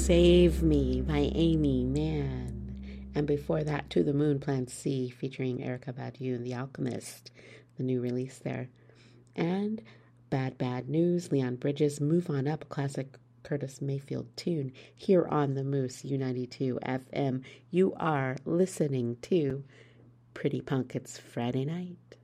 Save Me by Amy Mann. And before that, To the Moon, Plan C, featuring Erykah Badu and The Alchemist, the new release there. And Bad Bad News, Leon Bridges, Move On Up, a classic Curtis Mayfield tune, here on the Moose U92 FM. You are listening to Pretty Punk. It's Friday night.